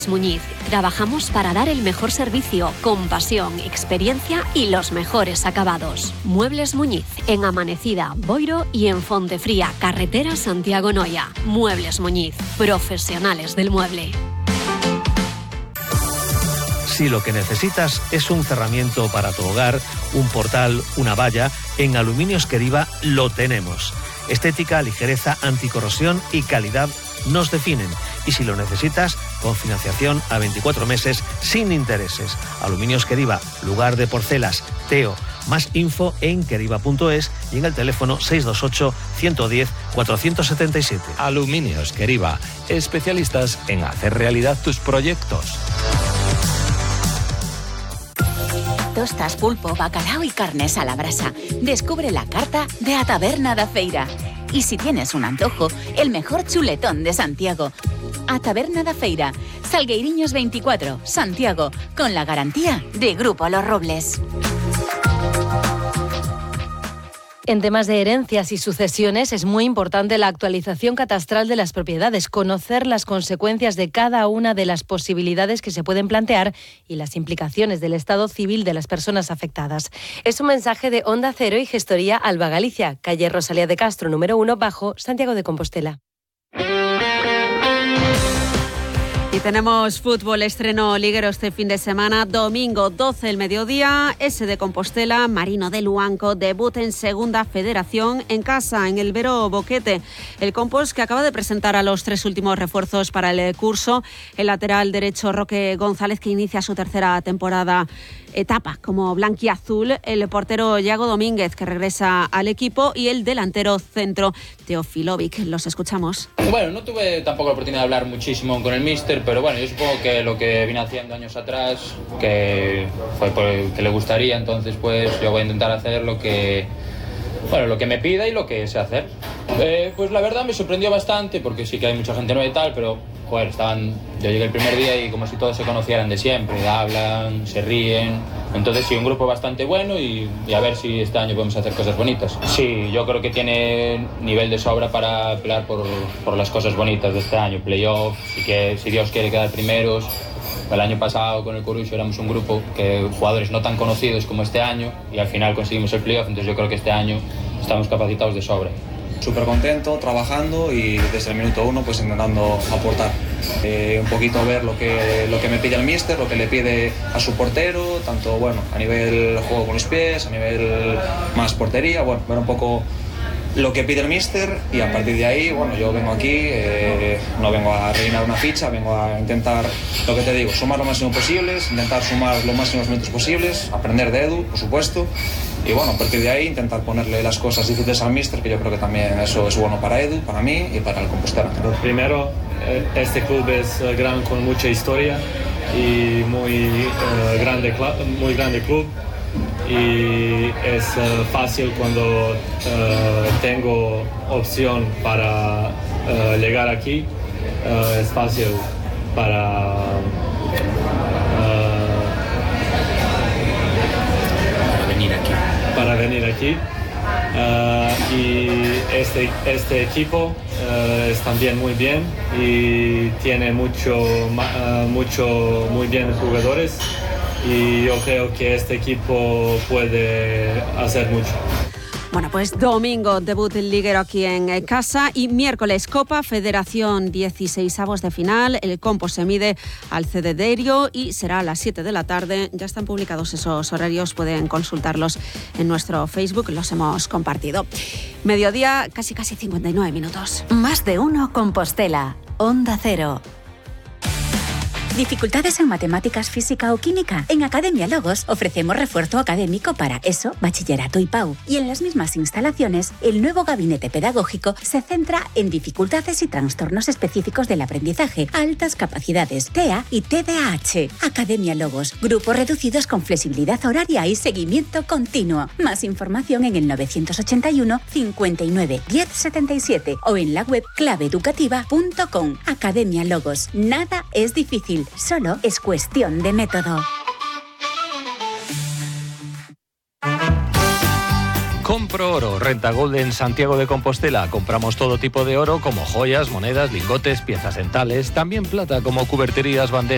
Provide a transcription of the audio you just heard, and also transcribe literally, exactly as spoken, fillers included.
Muñiz. Trabajamos para dar el mejor servicio, con pasión, experiencia y los mejores acabados. Muebles Muñiz, en Amanecida, Boiro y en Fontefría, carretera Santiago-Noya. Muebles Muñiz, profesionales del mueble. Si lo que necesitas es un cerramiento para tu hogar, un portal, una valla, en Aluminios Queriva lo tenemos. Estética, ligereza, anticorrosión y calidad nos definen. Y si lo necesitas, con financiación a veinticuatro meses sin intereses. Aluminios Queriva, lugar de porcelas, Teo. Más info en queriva punto es y en el teléfono seis dos ocho, uno uno cero, cuatro siete siete. Aluminios Queriva, especialistas en hacer realidad tus proyectos. Tostas, pulpo, bacalao y carnes a la brasa. Descubre la carta de A Taberna da Feira. Y si tienes un antojo, el mejor chuletón de Santiago. A Taberna da Feira, Salgueiriños veinticuatro, Santiago, con la garantía de Grupo Los Robles. En temas de herencias y sucesiones es muy importante la actualización catastral de las propiedades, conocer las consecuencias de cada una de las posibilidades que se pueden plantear y las implicaciones del estado civil de las personas afectadas. Es un mensaje de Onda Cero y Gestoría Alba Galicia, calle Rosalía de Castro, número uno, bajo, Santiago de Compostela. Y tenemos fútbol, estreno liguero este fin de semana, domingo doce del mediodía, S de Compostela, Marino de Luanco, debut en Segunda Federación en casa, en el Vero Boquete. El Compos, que acaba de presentar a los tres últimos refuerzos para el curso, el lateral derecho Roque González, que inicia su tercera temporada etapa como blanquiazul, el portero Iago Domínguez, que regresa al equipo, y el delantero centro Teofilovic. Los escuchamos. Bueno, no tuve tampoco la oportunidad de hablar muchísimo con el míster, pero bueno, yo supongo que lo que vine haciendo años atrás, que fue porque le gustaría, entonces pues yo voy a intentar hacer lo que, bueno, lo que me pida y lo que sé hacer. Eh, pues la verdad me sorprendió bastante, porque sí que hay mucha gente nueva y tal, pero joder, estaban, yo llegué el primer día y como si todos se conocieran de siempre, hablan, se ríen, entonces sí, un grupo bastante bueno y, y a ver si este año podemos hacer cosas bonitas. Sí, yo creo que tiene nivel de sobra para pelear por, por las cosas bonitas de este año, playoff, y que si Dios quiere quedar primeros. El año pasado con el Corucho éramos un grupo que jugadores no tan conocidos como este año y al final conseguimos el playoff, entonces yo creo que este año estamos capacitados de sobra. Súper contento, trabajando y desde el minuto uno pues intentando aportar. Eh, un poquito ver lo que, lo que me pide el míster, lo que le pide a su portero, tanto bueno, a nivel juego con los pies, a nivel más portería, bueno, ver un poco lo que pide el míster y a partir de ahí, bueno, yo vengo aquí, eh, no vengo a rellenar una ficha, vengo a intentar, lo que te digo, sumar lo máximo posibles, intentar sumar los máximos minutos posibles, aprender de Edu, por supuesto. Y bueno, a partir de ahí intentar ponerle las cosas difíciles al míster, que yo creo que también eso es bueno para Edu, para mí y para el Compostela. Primero, este club es gran, con mucha historia y muy, uh, grande, muy grande club. Y es uh, fácil cuando uh, tengo opción para uh, llegar aquí, uh, es fácil para... para venir aquí uh, y este, este equipo uh, es también muy bien y tiene mucho, uh, mucho muy bien jugadores y yo creo que este equipo puede hacer mucho. Bueno, pues domingo debut el liguero aquí en casa y miércoles Copa Federación dieciseisavos de final. El Compos se mide al C D Derio y será a las siete de la tarde. Ya están publicados esos horarios, pueden consultarlos en nuestro Facebook, los hemos compartido. Mediodía, casi casi cincuenta y nueve minutos. Más de uno Compostela, Onda Cero. ¿Dificultades en matemáticas, física o química? En Academia Logos ofrecemos refuerzo académico para ESO, bachillerato y P A U. Y en las mismas instalaciones, el nuevo gabinete pedagógico se centra en dificultades y trastornos específicos del aprendizaje, altas capacidades, T E A y T D A H. Academia Logos, grupos reducidos con flexibilidad horaria y seguimiento continuo. Más información en el novecientos ochenta y uno, cincuenta y nueve, diez setenta y siete o en la web clave educativa punto com. Academia Logos, nada es difícil. Solo es cuestión de método. Compro Oro, Renta Gold en Santiago de Compostela. Compramos todo tipo de oro como joyas, monedas, lingotes, piezas dentales, también plata como cuberterías, bandejas.